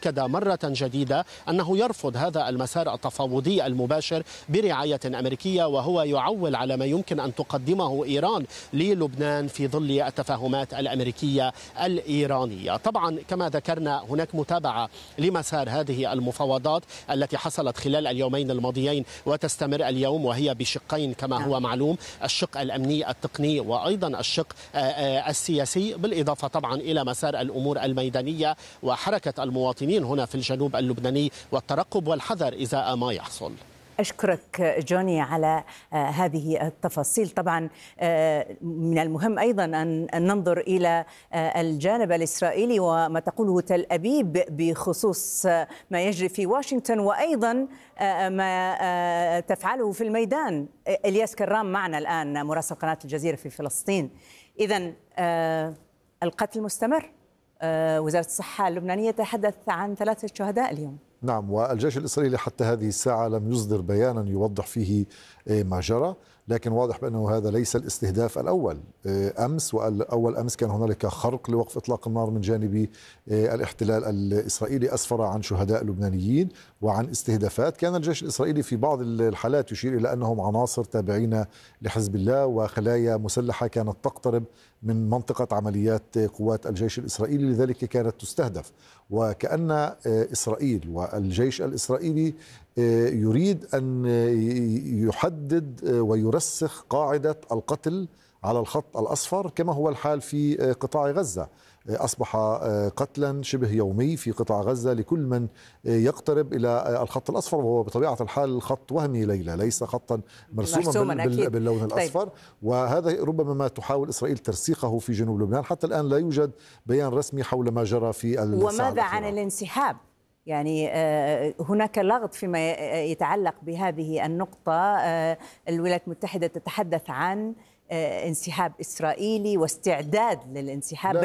أكد مرة جديدة أنه يرفض هذا المسار التفاوضي المباشر برعاية أمريكية، وهو يعول على ما يمكن أن تقدمه إيران للبنان في ظل التفاهمات الأمريكية الإيرانية. طبعا كما ذكرنا هناك متابعة لمسار هذه المفاوضات التي حصلت خلال اليومين الماضيين وتستمر اليوم، وهي بشقين كما هو معلوم: الشق الأمني التقني وأيضا الشق السياسي، بالإضافة طبعا إلى مسار الأمور الميدانية وحركة المواطنين هنا في الجنوب اللبناني والترقب والحذر إزاء ما يحصل. أشكرك جوني على هذه التفاصيل. طبعا من المهم أيضا أن ننظر إلى الجانب الإسرائيلي وما تقوله تل أبيب بخصوص ما يجري في واشنطن، وأيضا ما تفعله في الميدان. إلياس كرام معنا الآن، مراسل قناة الجزيرة في فلسطين. إذن القتل مستمر. وزارة الصحة اللبنانية تحدث عن 3 شهداء اليوم. نعم، والجيش الإسرائيلي حتى هذه الساعة لم يصدر بيانا يوضح فيه ما جرى، لكن واضح بأنه هذا ليس الاستهداف الأول. أول أمس كان هنالك خرق لوقف إطلاق النار من جانب الاحتلال الإسرائيلي، أسفر عن شهداء لبنانيين وعن استهدافات. كان الجيش الإسرائيلي في بعض الحالات يشير إلى أنهم عناصر تابعين لحزب الله وخلايا مسلحة كانت تقترب من منطقة عمليات قوات الجيش الإسرائيلي، لذلك كانت تستهدف. وكأن إسرائيل والجيش الإسرائيلي يريد أن يحدد ويرسخ قاعدة القتل على الخط الأصفر كما هو الحال في قطاع غزة. أصبح قتلا شبه يومي في قطاع غزة لكل من يقترب إلى الخط الأصفر، وهو بطبيعة الحال الخط وهمي ليلى، ليس خطا مرسوما باللون الأصفر. وهذا ربما ما تحاول إسرائيل ترسيخه في جنوب لبنان. حتى الآن لا يوجد بيان رسمي حول ما جرى في الساعة وماذا عن الانسحاب؟ يعني هناك لغط فيما يتعلق بهذه النقطة. الولايات المتحدة تتحدث عن انسحاب إسرائيلي واستعداد للانسحاب،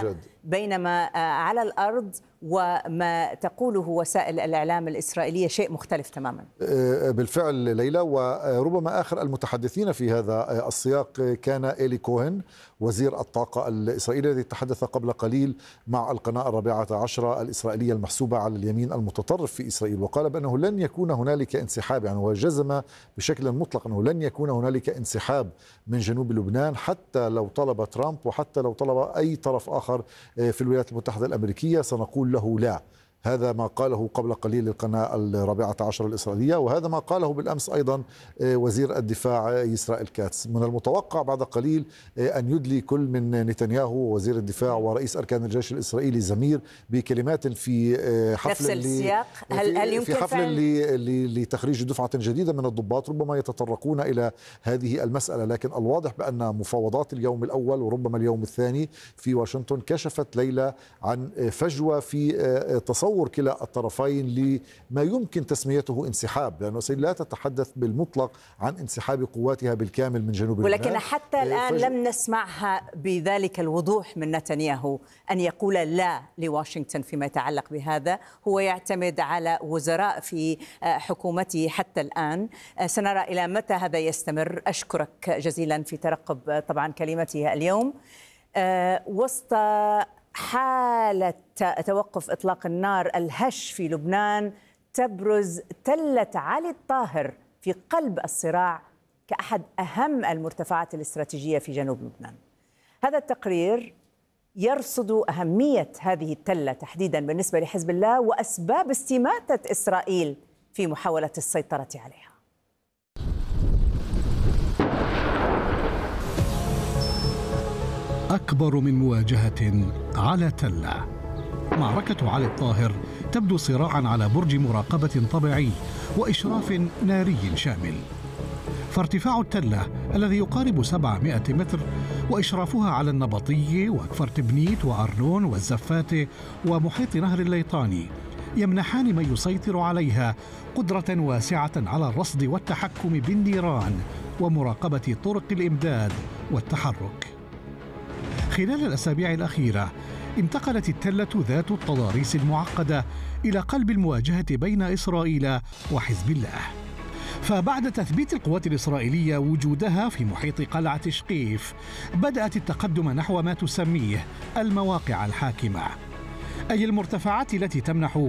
بينما على الأرض وما تقوله وسائل الإعلام الإسرائيلية شيء مختلف تماما. بالفعل ليلى، وربما آخر المتحدثين في هذا السياق كان إيلي كوهن وزير الطاقة الإسرائيلي، الذي تحدث قبل قليل مع القناة 14 الإسرائيلية المحسوبة على اليمين المتطرف في إسرائيل، وقال بأنه لن يكون هنالك انسحاب، يعني وجزم بشكل مطلق أنه لن يكون هنالك انسحاب من جنوب لبنان حتى لو طلب ترامب وحتى لو طلب أي طرف آخر في الولايات المتحدة الأمريكية، سنقول له لا. هذا ما قاله قبل قليل القناة 14 الإسرائيلية، وهذا ما قاله بالأمس أيضا وزير الدفاع إسرائيل كاتس. من المتوقع بعد قليل أن يدلي كل من نتنياهو وزير الدفاع ورئيس أركان الجيش الإسرائيلي زمير بكلمات في حفل نفس السياق. هل يمكن في حفل لتخريج دفعة جديدة من الضباط، ربما يتطرقون إلى هذه المسألة. لكن الواضح بأن مفاوضات اليوم الأول وربما اليوم الثاني في واشنطن كشفت ليلى عن فجوة في تصور كلا الطرفين لما يمكن تسميته انسحاب، لأن إسرائيل لا تتحدث بالمطلق عن انسحاب قواتها بالكامل من جنوب لبنان. ولكن حتى الآن لم نسمعها بذلك الوضوح من نتنياهو أن يقول لا لواشنطن فيما يتعلق بهذا. هو يعتمد على وزراء في حكومته حتى الآن. سنرى إلى متى هذا يستمر. أشكرك جزيلا في ترقب طبعا كلمته اليوم. وسط حالة توقف إطلاق النار الهش في لبنان، تبرز تلة علي الطاهر في قلب الصراع كأحد أهم المرتفعات الاستراتيجية في جنوب لبنان. هذا التقرير يرصد أهمية هذه التلة تحديدا بالنسبة لحزب الله وأسباب استماتة إسرائيل في محاولة السيطرة عليها. أكبر من مواجهة على تلة. معركة علي الطاهر تبدو صراعا على برج مراقبة طبيعي وإشراف ناري شامل، فارتفاع التلة الذي يقارب 700 متر وإشرافها على النبطية وكفر تبنيت وأرنون والزفاتة ومحيط نهر الليطاني يمنحان من يسيطر عليها قدرة واسعة على الرصد والتحكم بالنيران ومراقبة طرق الإمداد والتحرك. خلال الأسابيع الأخيرة انتقلت التلة ذات التضاريس المعقدة إلى قلب المواجهة بين إسرائيل وحزب الله. فبعد تثبيت القوات الإسرائيلية وجودها في محيط قلعة شقيف، بدأت التقدم نحو ما تسميه المواقع الحاكمة، أي المرتفعات التي تمنح